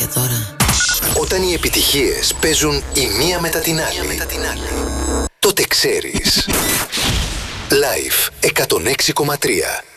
τώρα. Όταν οι επιτυχίες παίζουν η μία μετά την άλλη, τότε ξέρεις. Live 106,3.